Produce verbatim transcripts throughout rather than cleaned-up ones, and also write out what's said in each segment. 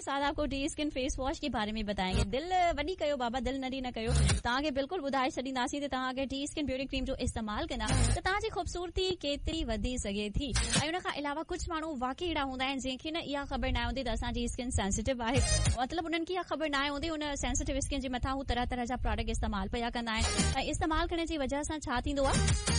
साथ आपको D skin face wash के बारे में बताएंगे. दिल वडी कयो बाबा, दिल नंढी न कयो. तव्हांखे बिल्कुलु ॿुधाए छॾींदासीं त तव्हांखे डी स्किन ब्यूटी क्रीम जो इस्तेमालु कंदा त तव्हांजी ख़ूबसूरती केतिरी वधी सघे थी. ऐं उन खां अलावा कुझु माण्हू वाकई अहिड़ा हूंदा आहिनि जंहिंखे न इहा ख़बर न हूंदी त असांजी स्किन सेंसिटिव आहे. मतिलबु उन्हनि खे इहा ख़बर न हूंदी उन सेंसिटिव स्किन जे मथां हू तरह तरह जा प्रोडक्ट इस्तेमालु पिया कंदा आहिनि. ऐं इस्तेमालु करण जी वजह सां छा थींदो आहे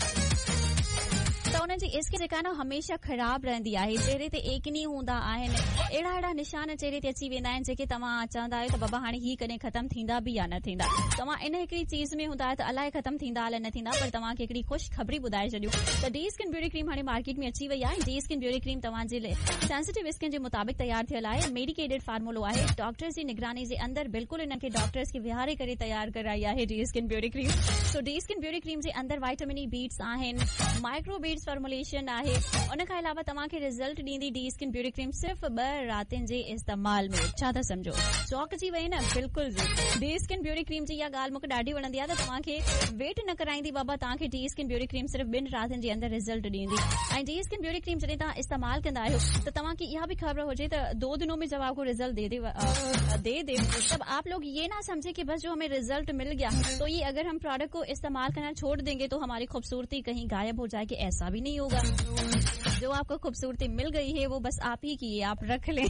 त उन्हनि जी स्किन जेका न हमेशा ख़राब रहंदी आहे. चेहरे ते एकनी हूंदा आहिनि, अहिड़ा अहिड़ा निशान चेहरे ते अची वेंदा आहिनि जेके तव्हां चवंदा आहियो त बाबा हाणे ही कॾहिं ख़तमु थींदा बि या न थींदा. तव्हां इन हिकिड़ी चीज़ में हूंदा आहियो त अलाए ख़तमु थींदा अलाए न थींदा, पर तव्हांखे हिकिड़ी ख़ुशि ख़बरी ॿुधाए छॾियूं त डी स्किन ब्यूटी क्रीम हाणे मार्केट में अची वई आहे. डी स्किन ब्यूटी क्रीम तव्हांजे सेंसिटिव स्किन जे मुताबिक़ तयारु थियल आहे. मेडिकेटेड फार्मूलो आहे. डॉक्टर्स जी निगरानी जे अंदरि बिल्कुलु इन्हनि खे डॉक्टर्स खे विहारे करे तयारु कराई आहे डी स्किन ब्यूटी क्रीम. सो डी स्किन ब्यूटी क्रीम जे अंदरि वाइटामिन ई बीट्स आहिनि, माइक्रो बीट्स फॉर्मुलेशन आहे. उन खां अलावा तव्हांखे रिज़ल्ट ॾींदी डी स्किन ब्यूटी क्रीम सिर्फ़ ॿ रातिनि जे इस्तेमाल में. छा था सम्झो, चौकजी वई न? बिल्कुलु जी. डी स्किन ब्यूटी क्रीम जी इहा ॻाल्हि मूंखे ॾाढी वणंदी आहे त तव्हांखे वेट न कराईंदी बाबा. तव्हांखे डी स्किन ब्यूटी क्रीम सिर्फ़ ॿिनि रातिनि जे अंदरि रिज़ल्ट ॾींदी. ऐं डी स्किन ब्यूटी क्रीम जॾहिं तव्हां इस्तेमालु कंदा आहियो त तव्हांखे इहा बि ख़बर हुजे त दो दिनों में जब आपको रिजल्ट दे दे दे दे तब आप लोग ये ना समझे कि बस जो हमें रिजल्ट मिल गया तो ये अगर हम प्रोडक्ट को इस्तेमाल करना छोड़ देंगे तो हमारी खूबसूरती कहीं गायब हो जाएगी. ऐसा भी नहीं होगा. जो आपको खूबसूरती मिल गई है वो बस आप ही की है, आप रख लें.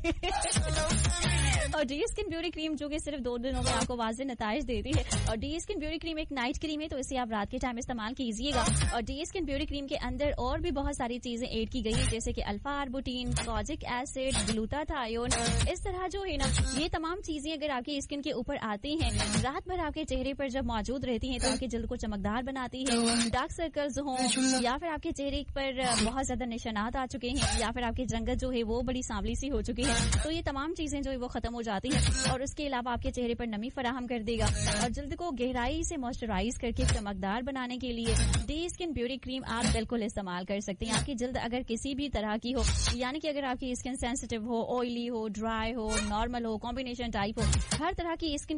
और डी स्किन ब्यूटी क्रीम जो कि सिर्फ दो दिनों में आपको वाज़ेह नताइज देती है. और डी स्किन ब्यूटी क्रीम एक नाइट क्रीम है तो इसे आप रात के टाइम इस्तेमाल कीजिएगा. और डी स्किन ब्यूटी क्रीम के अंदर और भी बहुत सारी चीजें ऐड की गई है जैसे कि alpha arbutin, kojic acid, glutathione. इस तरह जो है ना ये तमाम चीजें अगर आपकी स्किन के ऊपर आती हैं, रात भर आपके चेहरे पर जब मौजूद रहती हैं तो आपके जल्द को चमकदार बनाती है. डार्क सर्कल्स हों या फिर आपके चेहरे पर बहुत ज्यादा निशानात आ चुके हैं या फिर आपकी रंगत जो है वो बड़ी सांवली सी हो चुकी है, तो ये तमाम चीजें जो है वो खत्म हो जाती है. और उसके अलावा आपके चेहरे पर नमी फराहम कर देगा. और जल्द को गहराई से मॉइस्चराइज करके चमकदार बनाने के लिए डी स्किन ब्यूटी क्रीम आप बिल्कुल इस्तेमाल कर सकते हैं. आपकी जल्द अगर किसी भी तरह की हो, यानी कि अगर आपकी स्किन सेंसिटिव हो, ऑयली हो, ड्राई हो, नॉर्मल हो, कॉम्बिनेशन टाइप हो, हर तरह की स्किन